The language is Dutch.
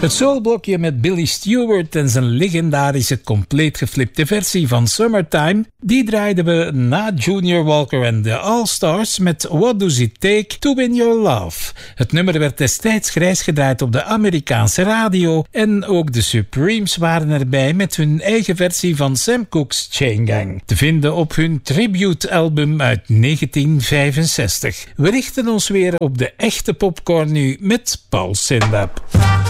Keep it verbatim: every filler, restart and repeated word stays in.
Het soulblokje met Billy Stewart en zijn legendarische compleet geflipte versie van Summertime, die draaiden we na Junior Walker en de All-Stars met What Does It Take to Win Your Love. Het nummer werd destijds grijs gedraaid op de Amerikaanse radio en ook de Supremes waren erbij met hun eigen versie van Sam Cooke's Chain Gang, te vinden op hun tribute-album uit negentien vijfenzestig. We richten ons weer op de echte popcorn nu met Paul Sindab.